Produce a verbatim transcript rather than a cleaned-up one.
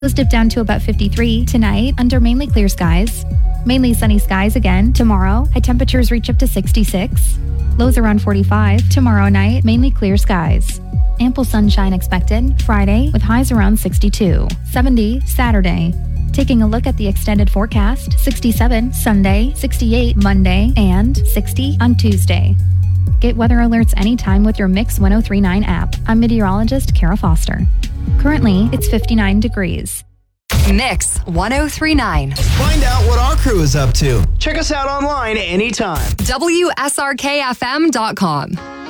Those dip down to about fifty-three tonight under mainly clear skies. Mainly sunny skies again tomorrow. High temperatures reach up to sixty-six. Lows around forty-five. Tomorrow night, mainly clear skies. Ample sunshine expected Friday with highs around sixty-two. seventy Saturday. Taking a look at the extended forecast, sixty-seven Sunday, sixty-eight Monday, and sixty on Tuesday. Get weather alerts anytime with your Mix one oh three point nine app. I'm meteorologist Kara Foster. Currently, it's fifty-nine degrees. Mix one oh three point nine. Find out what our crew is up to. Check us out online anytime. W S R K F M dot com.